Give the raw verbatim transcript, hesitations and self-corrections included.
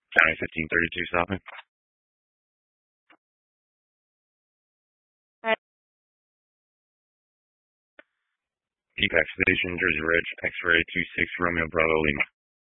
County fifteen thirty-two stopping. P PAC Station, Jersey Ridge, X-ray two six Romeo Bravo Lima.